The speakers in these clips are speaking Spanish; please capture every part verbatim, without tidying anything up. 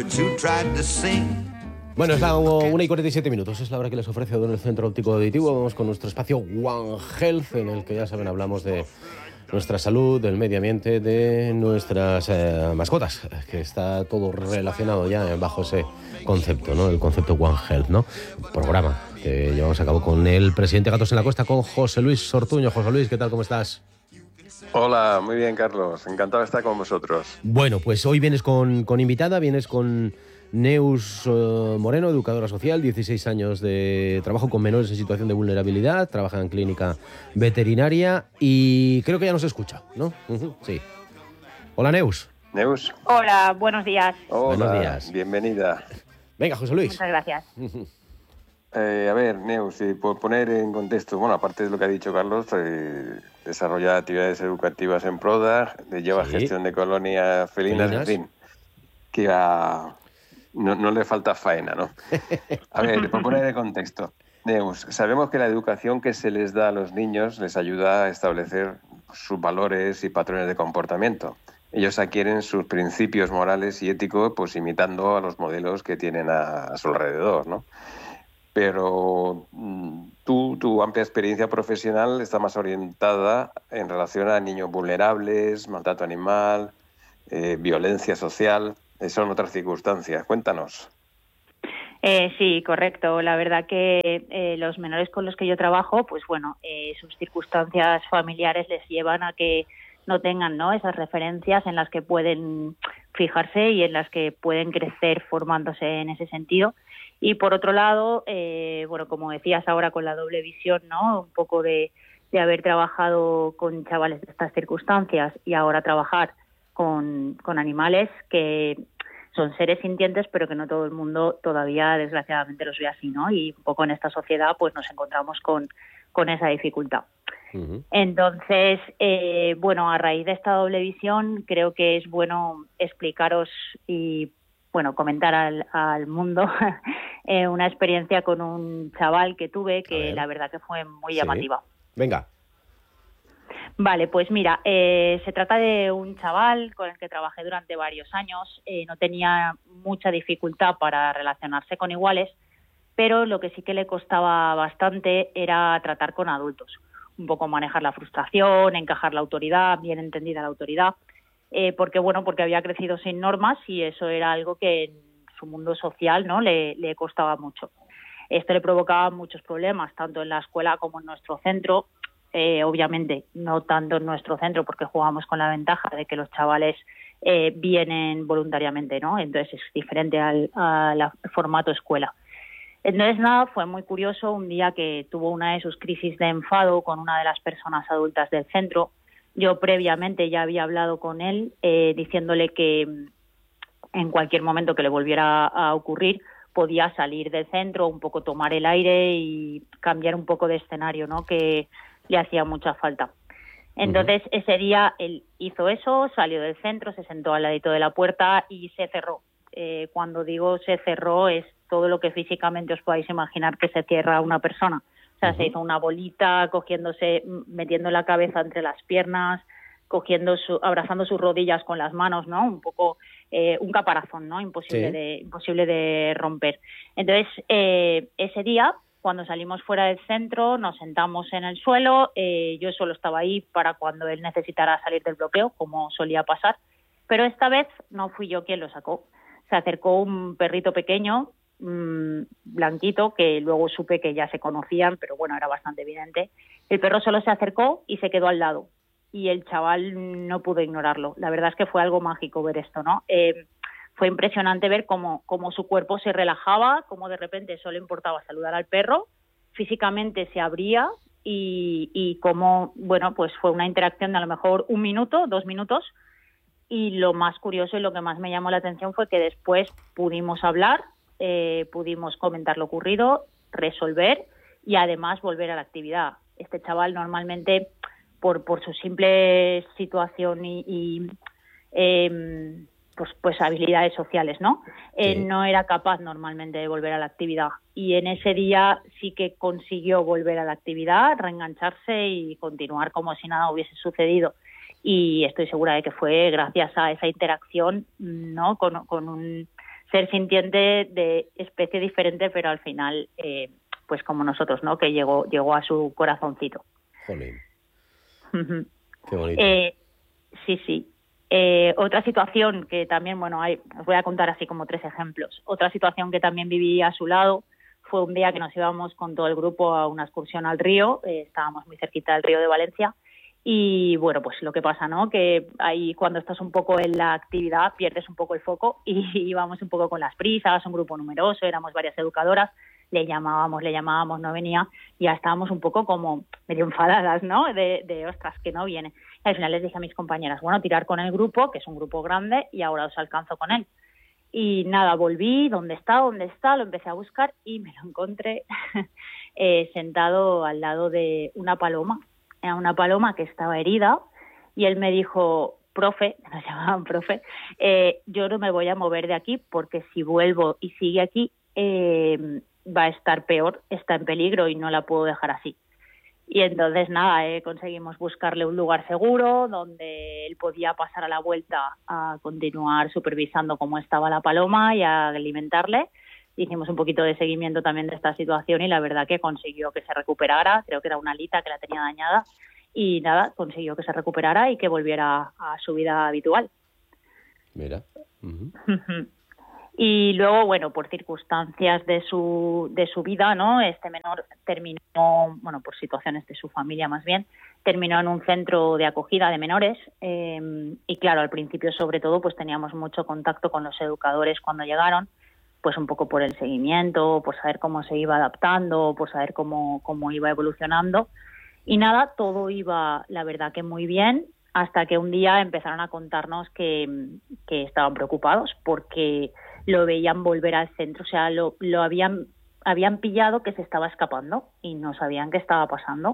Bueno, es la una y cuarenta y siete minutos, es la hora que les ofrece Don el Centro Óptico Auditivo. Vamos con nuestro espacio One Health, en el que ya saben, hablamos de nuestra salud, del medio ambiente, de nuestras eh, mascotas, que está todo relacionado ya bajo ese concepto, ¿no? El concepto One Health, ¿no? Programa que llevamos a cabo con el presidente Gatos en la Cuesta, con José Luis Ortuño. José Luis, ¿qué tal? ¿Cómo estás? Hola, muy bien, Carlos. Encantado de estar con vosotros. Bueno, pues hoy vienes con, con invitada, vienes con Neus uh, Moreno, educadora social, dieciséis años de trabajo con menores en situación de vulnerabilidad, trabaja en clínica veterinaria y creo que ya nos escucha, ¿no? Uh-huh, sí. Hola, Neus. Neus. Hola, buenos días. Hola, buenos días. Bienvenida. Venga, José Luis. Muchas gracias. Uh-huh. Eh, a ver, Neus, eh, por poner en contexto, bueno, aparte de lo que ha dicho Carlos, eh, desarrolla actividades educativas en Proda, lleva Sí. gestión de colonias felinas, Felinas. en fin, que a, no, no le falta faena, ¿no? A ver, por poner en contexto, Neus, sabemos que la educación que se les da a los niños les ayuda a establecer sus valores y patrones de comportamiento. Ellos adquieren sus principios morales y éticos, pues imitando a los modelos que tienen a, a su alrededor, ¿no? Pero tú, tu amplia experiencia profesional está más orientada en relación a niños vulnerables, maltrato animal, eh, violencia social. Son otras circunstancias. Cuéntanos. Eh, sí, correcto. La verdad que eh, los menores con los que yo trabajo, pues bueno, eh, sus circunstancias familiares les llevan a que no tengan, ¿no?, esas referencias en las que pueden fijarse y en las que pueden crecer formándose en ese sentido. Y por otro lado, eh, bueno, como decías ahora, con la doble visión, ¿no?, un poco de, de haber trabajado con chavales de estas circunstancias y ahora trabajar con, con animales que son seres sintientes, pero que no todo el mundo todavía, desgraciadamente, los ve así, ¿no? Y un poco en esta sociedad, pues nos encontramos con, con esa dificultad. Uh-huh. Entonces, eh, bueno, a raíz de esta doble visión, creo que es bueno explicaros y, bueno, comentar al, al mundo eh, una experiencia con un chaval que tuve que la verdad que fue muy llamativa. Sí. Venga. Vale, pues mira, eh, se trata de un chaval con el que trabajé durante varios años. Eh, no tenía mucha dificultad para relacionarse con iguales, pero lo que sí que le costaba bastante era tratar con adultos. Un poco manejar la frustración, encajar la autoridad, bien entendida la autoridad, eh, porque bueno, porque había crecido sin normas y eso era algo que en su mundo social, ¿no?, le, le costaba mucho. Esto le provocaba muchos problemas, tanto en la escuela como en nuestro centro. Eh, obviamente, no tanto en nuestro centro, porque jugamos con la ventaja de que los chavales eh, vienen voluntariamente, ¿no? Entonces es diferente al, al formato escuela. Entonces, nada, fue muy curioso un día que tuvo una de sus crisis de enfado con una de las personas adultas del centro. Yo previamente ya había hablado con él eh, diciéndole que en cualquier momento que le volviera a ocurrir podía salir del centro, un poco tomar el aire y cambiar un poco de escenario, ¿no?, que le hacía mucha falta. Entonces, uh-huh. ese día él hizo eso, salió del centro, se sentó al ladito de la puerta y se cerró. Eh, cuando digo se cerró, es todo lo que físicamente os podáis imaginar que se cierra una persona. O sea, uh-huh. se hizo una bolita, cogiéndose, metiendo la cabeza entre las piernas, cogiendo su, abrazando sus rodillas con las manos, ¿no? Un poco eh, un caparazón, ¿no? Imposible sí. de imposible de romper. Entonces, eh, ese día, cuando salimos fuera del centro, nos sentamos en el suelo. Eh, yo solo estaba ahí para cuando él necesitara salir del bloqueo, como solía pasar. Pero esta vez no fui yo quien lo sacó. Se acercó un perrito pequeño, mmm, blanquito, que luego supe que ya se conocían, pero bueno, era bastante evidente. El perro solo se acercó y se quedó al lado. Y el chaval no pudo ignorarlo. La verdad es que fue algo mágico ver esto, ¿no? Eh, fue impresionante ver cómo, cómo su cuerpo se relajaba, cómo de repente solo importaba saludar al perro, físicamente se abría y, y cómo, bueno, pues fue una interacción de a lo mejor un minuto, dos minutos. Y lo más curioso y lo que más me llamó la atención fue que después pudimos hablar, eh, pudimos comentar lo ocurrido, resolver y además volver a la actividad. Este chaval normalmente, por, por su simple situación y, y eh, pues, pues habilidades sociales, ¿no? Eh, sí. No era capaz normalmente de volver a la actividad. Y en ese día sí que consiguió volver a la actividad, reengancharse y continuar como si nada hubiese sucedido. Y estoy segura de que fue gracias a esa interacción, ¿no?, con, con un ser sintiente de especie diferente, pero al final, eh, pues como nosotros, ¿no? Que llegó, llegó a su corazoncito. Jolín. Qué bonito. Eh, sí, sí. Eh, otra situación que también, bueno, hay, os voy a contar así como tres ejemplos. Otra situación que también viví a su lado fue un día que nos íbamos con todo el grupo a una excursión al río, eh, estábamos muy cerquita del río de Valencia, y bueno, pues lo que pasa, ¿no? Que ahí cuando estás un poco en la actividad pierdes un poco el foco y íbamos un poco con las prisas, un grupo numeroso, éramos varias educadoras, le llamábamos, le llamábamos, no venía, y ya estábamos un poco como medio enfadadas, ¿no? De, de ostras, que no viene. Y al final les dije a mis compañeras, bueno, tirar con el grupo, que es un grupo grande, y ahora os alcanzo con él. Y nada, volví, ¿dónde está? ¿Dónde está? Lo empecé a buscar y me lo encontré eh, sentado al lado de una paloma. Era una paloma que estaba herida y él me dijo, profe, nos llamaban profe, eh, yo no me voy a mover de aquí porque si vuelvo y sigue aquí eh, va a estar peor, está en peligro y no la puedo dejar así. Y entonces, nada, eh, conseguimos buscarle un lugar seguro donde él podía pasar a la vuelta a continuar supervisando cómo estaba la paloma y a alimentarle. Hicimos un poquito de seguimiento también de esta situación y la verdad que consiguió que se recuperara. Creo que era una alita que la tenía dañada y nada, consiguió que se recuperara y que volviera a su vida habitual. Mira. Uh-huh. Y luego, bueno, por circunstancias de su de su vida, ¿no? Este menor terminó, bueno, por situaciones de su familia más bien, terminó en un centro de acogida de menores eh, y claro, al principio sobre todo pues teníamos mucho contacto con los educadores cuando llegaron, pues un poco por el seguimiento, por saber cómo se iba adaptando, por saber cómo, cómo iba evolucionando. Y nada, todo iba, la verdad que muy bien, hasta que un día empezaron a contarnos que, que estaban preocupados porque lo veían volver al centro, o sea, lo, lo habían, habían pillado que se estaba escapando y no sabían qué estaba pasando.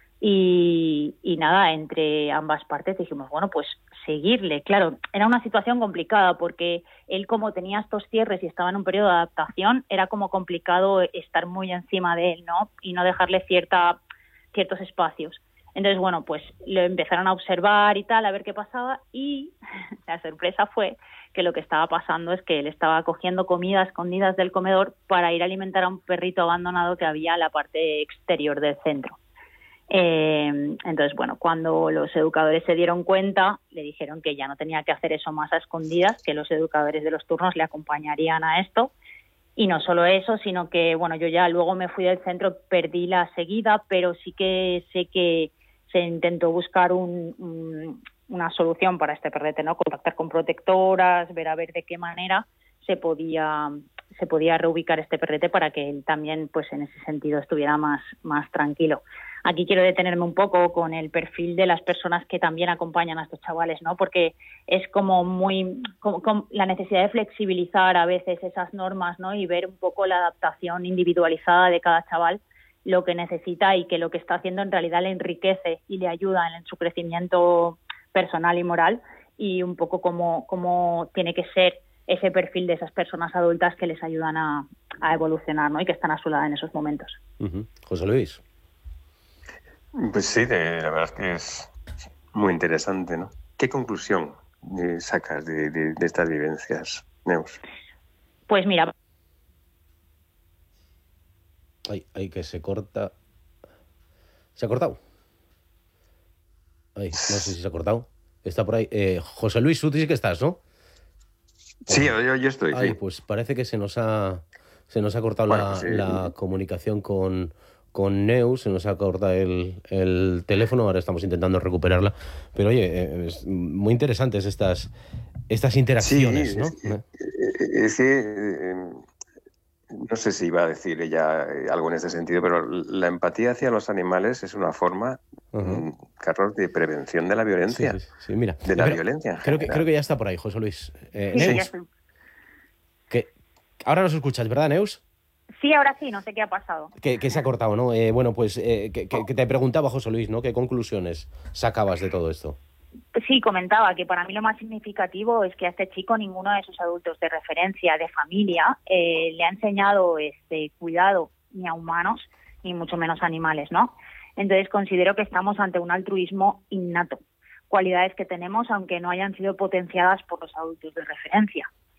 Y, y nada, entre ambas partes dijimos, bueno, pues seguirle. Claro, era una situación complicada porque él, como tenía estos cierres y estaba en un periodo de adaptación, era como complicado estar muy encima de él, ¿no? Y no dejarle cierta, ciertos espacios. Entonces, bueno, pues lo empezaron a observar y tal, a ver qué pasaba, y la sorpresa fue que lo que estaba pasando es que él estaba cogiendo comida escondidas del comedor para ir a alimentar a un perrito abandonado que había en la parte exterior del centro. Eh, entonces, bueno, cuando los educadores se dieron cuenta, le dijeron que ya no tenía que hacer eso más a escondidas, que los educadores de los turnos le acompañarían a esto. Y no solo eso, sino que, bueno, yo ya luego me fui del centro, perdí la seguida, pero sí que sé que se intentó buscar un, un, una solución para este perrete, ¿no? Contactar con protectoras, ver a ver de qué manera se podía se podía reubicar este perrete para que él también, pues en ese sentido, estuviera más, más tranquilo. Aquí quiero detenerme un poco con el perfil de las personas que también acompañan a estos chavales, ¿no? Porque es como muy como, como la necesidad de flexibilizar a veces esas normas, ¿no? Y ver un poco la adaptación individualizada de cada chaval, lo que necesita y que lo que está haciendo en realidad le enriquece y le ayuda en su crecimiento personal y moral, y un poco cómo, cómo tiene que ser ese perfil de esas personas adultas que les ayudan a, a evolucionar, ¿no? Y que están a su lado en esos momentos. Uh-huh. José Luis. Pues sí, de, la verdad es que es muy interesante, ¿no? ¿Qué conclusión eh, sacas de, de, de estas vivencias, Neus? Pues mira... Ay, ay, que se corta... ¿Se ha cortado? Ay, no sé si se ha cortado. Está por ahí. Eh, José Luis, tú sí que estás, ¿no? Sí, yo, yo estoy, Ay, sí. pues parece que se nos ha, se nos ha cortado bueno, la, pues sí. la comunicación con, con Neus, se nos ha cortado el, el teléfono, ahora estamos intentando recuperarla. Pero oye, es muy interesantes estas, estas interacciones, sí, ¿no? Es, es que... Eh, no sé si iba a decir ella algo en ese sentido, pero la empatía hacia los animales es una forma, uh-huh. Carlos, de prevención de la violencia. Sí, sí, sí, mira. De la pero violencia en creo que, general. creo que ya está por ahí, José Luis. Eh, sí, Neus, que ahora nos escuchas, ¿verdad, Neus? Sí, ahora sí, no sé qué ha pasado. Que, que se ha cortado, ¿no? Eh, bueno, pues eh, que, que, que te preguntaba, José Luis, ¿no? ¿Qué conclusiones sacabas de todo esto? Sí, comentaba que para mí lo más significativo es que a este chico ninguno de sus adultos de referencia, de familia, eh, le ha enseñado este cuidado ni a humanos, ni mucho menos a animales, ¿no? Entonces considero que estamos ante un altruismo innato, cualidades que tenemos aunque no hayan sido potenciadas por los adultos de referencia.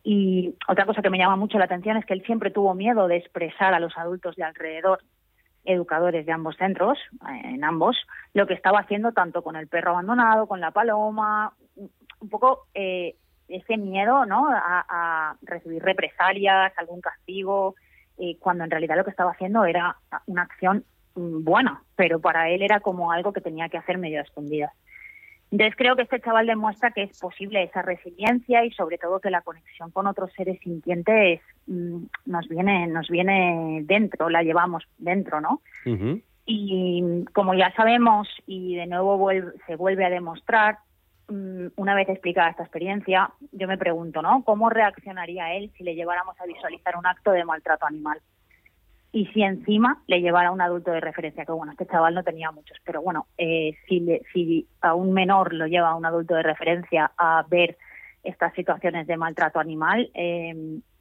Y otra cosa que me llama mucho la atención es que él siempre tuvo miedo de expresar a los adultos de alrededor, educadores de ambos centros, en ambos, lo que estaba haciendo tanto con el perro abandonado, con la paloma, un poco eh, ese miedo, ¿no?, a, a recibir represalias, algún castigo, eh, cuando en realidad lo que estaba haciendo era una acción buena, pero para él era como algo que tenía que hacer medio a escondidas. Entonces creo que este chaval demuestra que es posible esa resiliencia y sobre todo que la conexión con otros seres sintientes mmm, nos viene nos viene dentro, la llevamos dentro, ¿no? Uh-huh. Y como ya sabemos, y de nuevo vuelve, se vuelve a demostrar, mmm, una vez explicada esta experiencia, yo me pregunto, ¿no?, ¿cómo reaccionaría él si le lleváramos a visualizar un acto de maltrato animal? Y si encima le llevara a un adulto de referencia, que bueno, este chaval no tenía muchos, pero bueno, eh, si, le, si a un menor lo lleva a un adulto de referencia a ver estas situaciones de maltrato animal, eh,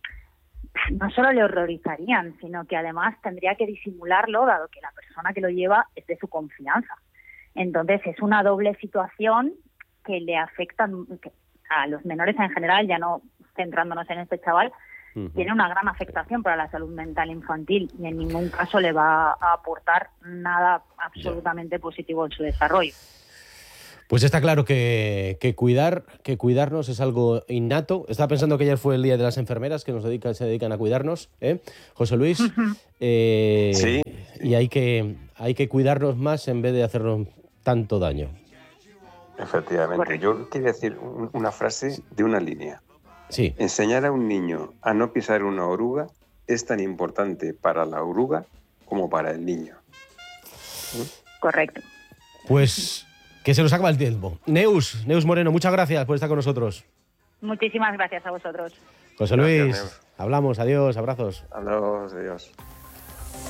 no solo le horrorizarían, sino que además tendría que disimularlo, dado que la persona que lo lleva es de su confianza. Entonces es una doble situación que le afecta a los menores en general, ya no centrándonos en este chaval. Uh-huh. Tiene una gran afectación para la salud mental infantil y en ningún caso le va a aportar nada absolutamente yeah. positivo en su desarrollo. Pues está claro que, que cuidar, que cuidarnos es algo innato. Estaba pensando que ayer fue el Día de las Enfermeras, que nos dedican, se dedican a cuidarnos, ¿eh? José Luis. Uh-huh. eh, sí. Y hay que, hay que cuidarnos más en vez de hacernos tanto daño. Efectivamente. Correcto. Yo quería decir una frase de una línea. Sí. Enseñar a un niño a no pisar una oruga es tan importante para la oruga como para el niño. ¿Sí? Correcto. Pues que se nos acaba el tiempo. Neus, Neus Moreno, muchas gracias por estar con nosotros. Muchísimas gracias a vosotros. José Luis, gracias, hablamos, adiós, abrazos. Adiós, adiós.